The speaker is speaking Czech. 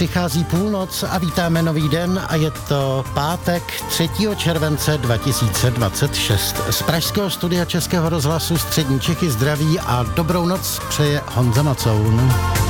Přichází půlnoc a vítáme nový den a je to pátek 3. července 2026. Z pražského studia Českého rozhlasu Střední Čechy zdraví a dobrou noc přeje Honza Macoun.